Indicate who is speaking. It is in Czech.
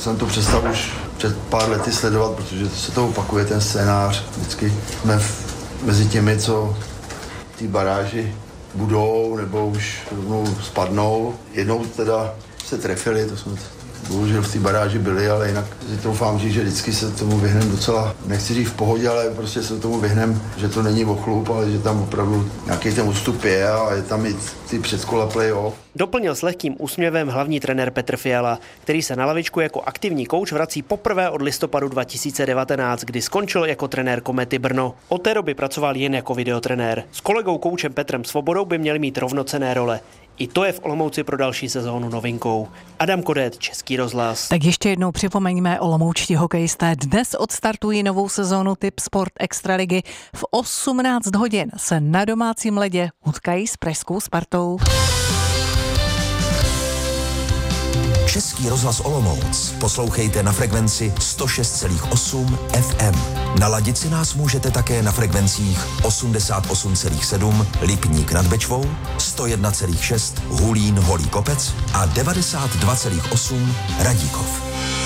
Speaker 1: jsem to přestal už před pár lety sledovat, protože se to opakuje ten scénář. Vždycky jsme mezi těmi, co v té baráži budou nebo už rovnou spadnou. Jednou teda se trefili, to jsme bohužel v té baráži byli, ale jinak si troufám říct, že vždycky se tomu vyhneme docela, nechci říct v pohodě, ale prostě se tomu vyhneme, že to není o chlup, ale že tam opravdu nějaký ten ústup je a je tam i ty předkola play-off.
Speaker 2: Doplnil s lehkým úsměvem hlavní trenér Petr Fiala, který se na lavičku jako aktivní kouč vrací poprvé od listopadu 2019, kdy skončil jako trenér Komety Brno. Od té doby pracoval jen jako videotrenér. S kolegou koučem Petrem Svobodou by měli mít rovnocenné role. I to je v Olomouci pro další sezónu novinkou. Adam Kodet, Český rozhlas.
Speaker 3: Tak ještě jednou připomeňme, olomoučtí hokejisté dnes odstartují novou sezónu Tip Sport Extraligy. V 18 hodin se na domácím ledě utkají s pražskou Spartou.
Speaker 4: Český rozhlas Olomouc poslouchejte na frekvenci 106,8 FM. Naladit si nás můžete také na frekvencích 88,7 Lipník nad Bečvou, 101,6 Hulín Holý Kopec a 92,8 Radíkov.